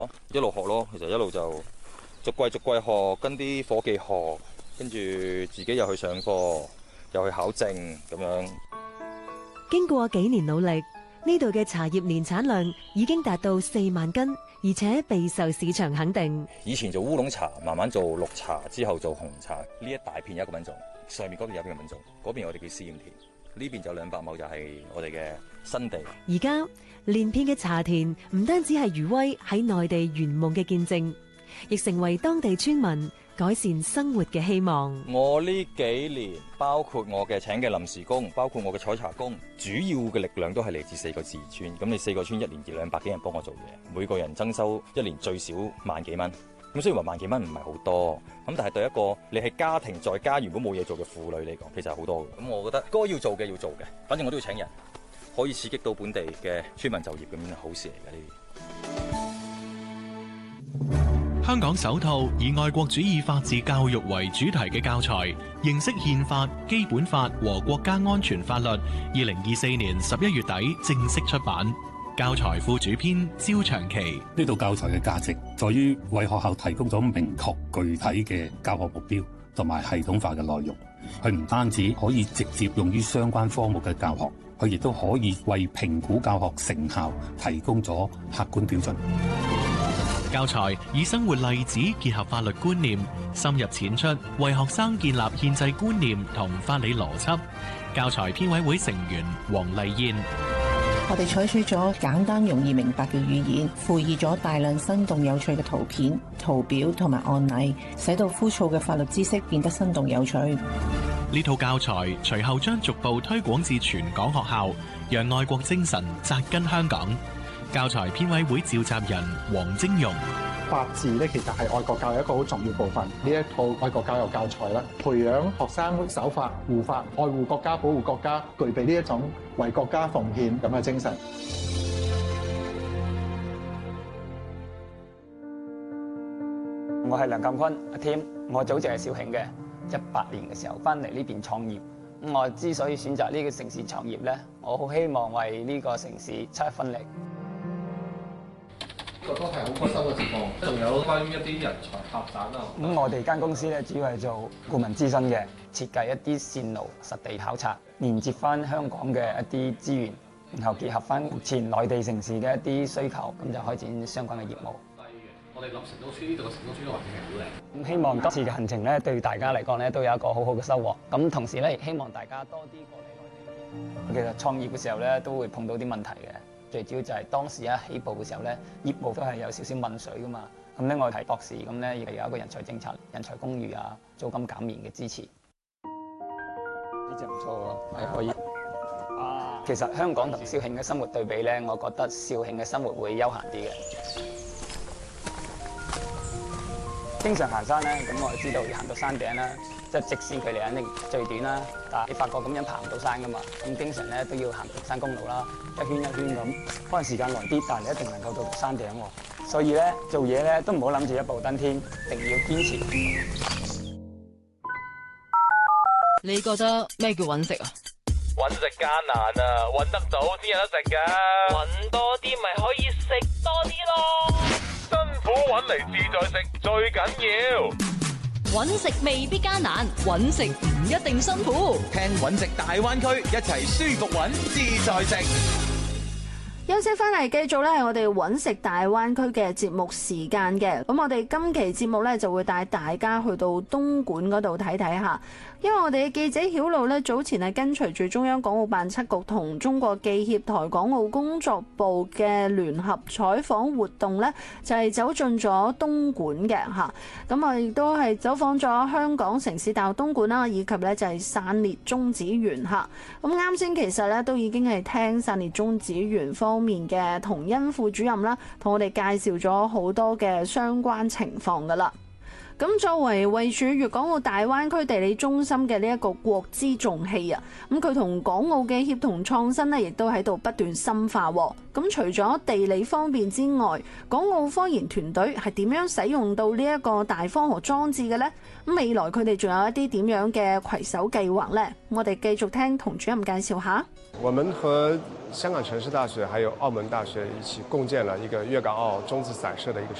一路學咯，其實一路就逐季學，跟啲伙計學，跟住自己又去上課，又去考證咁樣。 經過幾年努力，呢度嘅茶葉年產量已經達到4萬斤，而且備受市場肯定。 以前做烏龍茶，慢慢做綠茶，之後做紅茶。呢一大片有一個品種，上面嗰邊有一個品種，嗰邊我哋叫試驗田，呢邊就200畝就係我哋嘅新地。 而家連片嘅茶田唔單止係餘威喺內地圓夢嘅見證，亦成為當地村民改善生活嘅希望。 我呢幾年，包括我嘅請嘅臨時工，包括我嘅採茶工，主要嘅力量都係嚟自4個自然村。咁你4個村一年200幾人幫我做嘢，每個人增收一年最少萬幾蚊。咁雖然話萬幾蚊唔係好多，咁但係對一個你係家庭在家如果冇嘢做嘅婦女嚟講，其實係好多嘅。咁我覺得該要做嘅要做嘅，反正我都要請人，可以刺激到本地嘅村民就業，咁樣係好事嚟嘅呢啲。 香港首套以愛國主義法治教育為主題嘅教材《認識憲法、基本法和國家安全法律》，2024年11月底正式出版。教材副主編焦長期： 呢套教材嘅價值在於為學校提供咗明確具體嘅教學目標同埋系統化嘅內容。佢唔單止可以直接用於相關科目嘅教學，佢亦都可以為評估教學成效提供咗客觀標準。 教材以生活例子結合法律觀念，深入淺出，為學生建立憲制觀念同法理邏輯。教材編委會成員黃麗燕： 我哋採取咗簡單容易明白嘅語言，附以咗大量生動有趣嘅圖片、圖表同埋案例，使到枯燥嘅法律知識變得生動有趣。 呢套教材隨後將逐步推廣至全港學校，讓愛國精神扎根香港。教材編委會召集人黃晶容： 法治咧，其實係愛國教育一個好重要部分。呢一套愛國教育教材啦，培養學生守法、護法、愛護國家、保護國家，具備呢一種為國家奉獻咁嘅精神。 我係梁鑑坤，阿添，我祖籍係肇慶嘅，18年嘅時候翻嚟呢邊創業。我之所以選擇呢個城市創業咧，我好希望為呢個城市出一分力。 呢個都係好開心嘅情況，仲有關於一啲人才發展啊。 咁我哋間公司咧，主要係做顧問諮詢嘅，設計一啲線路實地考察，連接翻香港嘅一啲資源，然後結合翻目前內地城市嘅一啲需求，咁就開展相關嘅業務。 我哋諗成都村呢度嘅成都村嘅環境係好靚。 咁希望今次嘅行程咧，對大家嚟講咧，都有一個好好嘅收穫。咁同時咧，亦希望大家多啲過嚟內地。其實創業嘅時候咧，都會碰到啲問題嘅。最主要就係當時一起步嘅時候咧，業務都係有少少問水噶嘛。咁咧，我係博士，咁咧亦係有一個人才政策、人才公寓啊、租金減免嘅支持。呢隻唔錯喎，係可以。其實香港同肇慶嘅生活對比咧，我覺得肇慶嘅生活會悠閒啲嘅。經常行山咧，咁我就知道要行到山頂啦，即係直線距離肯定最短啦。但係你發覺咁樣爬唔到山噶嘛，咁經常咧都要行平山公路啦，一圈一圈咁，可能時間耐啲，但係你一定能夠到山頂喎。所以咧做嘢咧都唔好諗住一步登天，一定要堅持。 你覺得咩叫揾食啊？ 揾食艱難啊，揾得到先有得食㗎。揾多啲咪可以食多啲咯。辛苦揾嚟自在食最緊要。 揾食未必艱難，揾食唔一定辛苦。 聽揾食大灣區，一齊舒服揾自在食。 休息翻嚟，繼續咧係我哋揾食大灣區嘅節目時間嘅。咁我哋今期節目咧就會帶大家去到東莞嗰度睇睇下。因為我哋嘅記者曉露咧，早前係跟隨住中央港澳辦7局同中國記協台港澳工作部嘅聯合採訪活動咧，就係走進咗東莞嘅嚇。咁我亦都係走訪咗香港城市大學東莞啦，以及咧就係散裂中子園嚇。咁啱先其實咧都已經係聽散裂中子園方面嘅童恩副主任啦，同我哋介紹咗好多嘅相關情況噶啦。 咁作為位處粵港澳大灣區地理中心嘅呢一個國之重器啊，咁佢同港澳嘅協同創新呢，亦都喺度不斷深化。咁除咗地理方面之外，港澳科研團隊係點樣使用到呢一個大科學裝置嘅呢？咁未來佢哋仲有一啲點樣嘅攜手計劃呢？我哋繼續聽童主任介紹下。 我們和香港城市大學還有澳門大學一起共建了一個粵港澳中子散射的一個